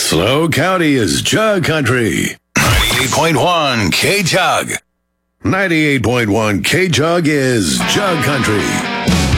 SLO County is Jug Country. 98.1 K-Jug. 98.1 K-Jug is Jug Country.